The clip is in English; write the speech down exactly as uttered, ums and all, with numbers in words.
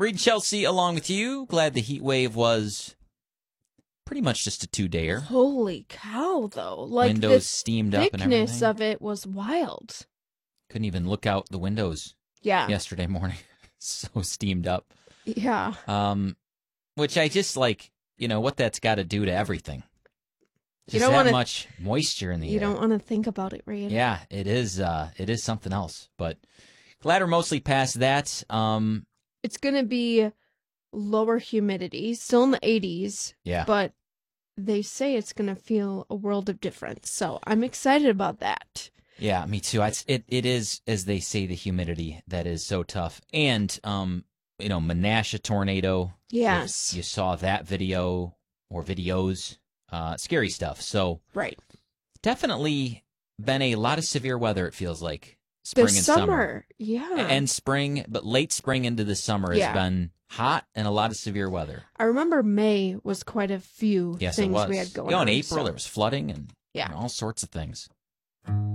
Reed Chelsea along with you. Glad the heat wave was pretty much just a two-dayer. Holy cow, though. Like, Windows the steamed up and thickness everything. of it was wild. Couldn't even look out the windows Yeah. yesterday morning. So steamed up. Yeah. Um, which I just like, you know, what that's got to do to everything. Just You don't that wanna, much moisture in the you air. don't want to think about it, Reed. Yeah, it is. Uh, it is something else. But glad we're mostly past that. Um, It's going to be lower humidity, still in the eighties. Yeah. But they say it's going to feel a world of difference. So I'm excited about that. Yeah, me too. It's, it it is, as they say, the humidity that is so tough. And, um, you know, Menasha tornado. Yes. If you saw that video or videos. Uh, scary stuff. So right. Definitely been a lot of severe weather, it feels like. Spring the and summer. summer. Yeah. And spring, but late spring into the summer Yeah. has been hot and a lot of severe weather. I remember May was quite a few Yes, things it was. we had going you know, in on. April, so. there was flooding and Yeah. you know, all sorts of things.